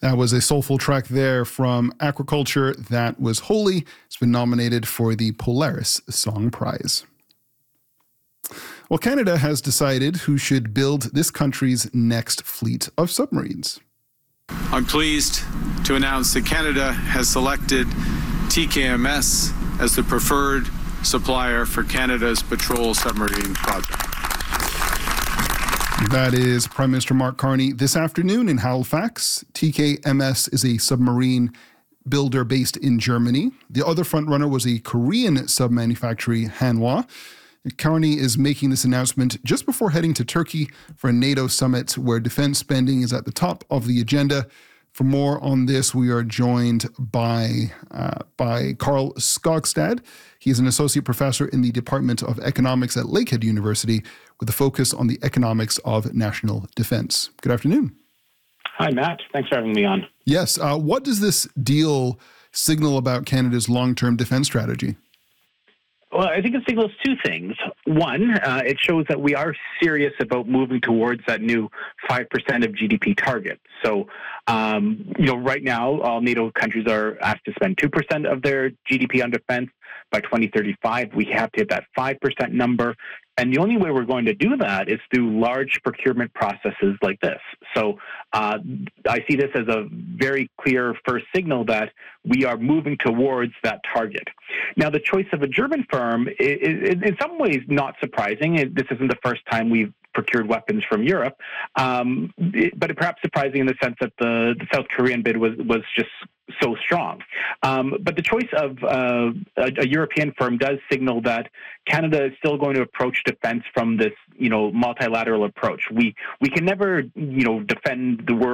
That was a soulful track there from Aquaculture. That was Holy. It's been nominated for the Polaris Song Prize. Well, Canada has decided who should build this country's next fleet of submarines. I'm pleased to announce that Canada has selected TKMS as the preferred supplier for Canada's patrol submarine project. That is Prime Minister Mark Carney this afternoon in Halifax. TKMS is a submarine builder based in Germany. The other frontrunner was a Korean sub-manufacturer, Hanwha. Carney is making this announcement just before heading to Turkey for a NATO summit where defense spending is at the top of the agenda. For more on this, we are joined by Carl Skogstad. He is an associate professor in the Department of Economics at Lakehead University with a focus on the economics of national defense. Good afternoon. Hi, Matt. Thanks for having me on. Yes. What does this deal signal about Canada's long-term defense strategy? Well, I think it signals two things. One, it shows that we are serious about moving towards that new 5% of GDP target. So, right now, all NATO countries are asked to spend 2% of their GDP on defense. By 2035, we have to hit that 5% number. And the only way we're going to do that is through large procurement processes like this. So I see this as a very clear first signal that we are moving towards that target. Now, the choice of a German firm is in some ways not surprising. This isn't the first time we've procured weapons from Europe, but perhaps surprising in the sense that the South Korean bid was just so strong. But the choice of a European firm does signal that Canada is still going to approach defense from this, multilateral approach. We can never, defend the world